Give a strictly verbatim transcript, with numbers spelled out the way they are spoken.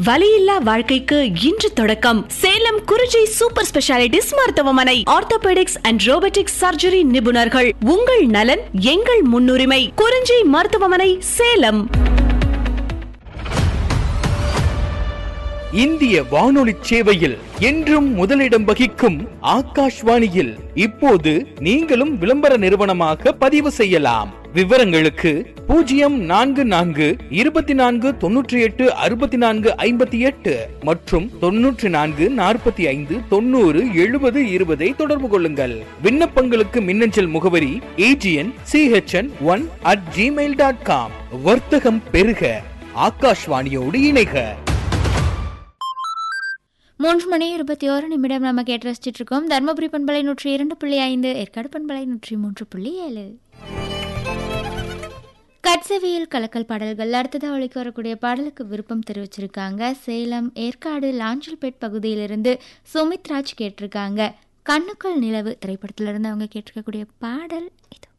வலியில்லா வாழ்க்கைக்கு இன்று தொடக்கம். சேலம் குறிஞ்சி சூப்பர் ஸ்பெஷாலிட்டிஸ் மருத்துவமனை. ஆர்த்தோபெடிக்ஸ் அண்ட் ரோபோட்டிக்ஸ் சர்ஜரி நிபுணர்கள். உங்கள் நலன் எங்கள் முன்னுரிமை. குறிஞ்சி மருத்துவமனை, சேலம். இந்திய வானொலி சேவையில் என்றும் முதலிடம் வகிக்கும் ஆகாஷ்வாணியில் இப்போது நீங்களும் விளம்பர நிறுவனமாக பதிவு செய்யலாம். விவரங்களுக்கு பூஜ்ஜியம் நான்கு நான்கு இருபத்தி நான்கு தொன்னூற்றி எட்டு அறுபத்தி நான்கு ஐம்பத்தி எட்டு மற்றும் தொன்னூற்றி நான்கு நாற்பத்தி ஐந்து தொண்ணூறு எழுபது இருபதை தொடர்பு கொள்ளுங்கள். விண்ணப்பங்களுக்கு மின்னஞ்சல் முகவரி AGN CHN one at Gmail dot com. வர்த்தகம் பெருக, ஆகாஷ்வாணியோடு இணைக. மூன்று மணி இருபத்தி ஓரு நிமிடம் நம்ம கேட்டு ரசிச்சுட்டு இருக்கோம். தர்மபுரி பண்பலை நூற்றி இரண்டு புள்ளி ஐந்து, ஏற்காடு பண்பலை நூற்றி மூன்று புள்ளி ஏழு. கட்சவியல் கலக்கல் பாடல்கள். அடுத்ததாக ஒழிக்க வரக்கூடிய பாடலுக்கு விருப்பம் தெரிவிச்சிருக்காங்க சேலம் ஏற்காடு லாஞ்சல்பேட் பகுதியிலிருந்து சுமித்ராஜ் கேட்டிருக்காங்க. கண்ணுக்குள் நிலவு திரைப்படத்திலிருந்து அவங்க கேட்டிருக்கக்கூடிய பாடல் இது.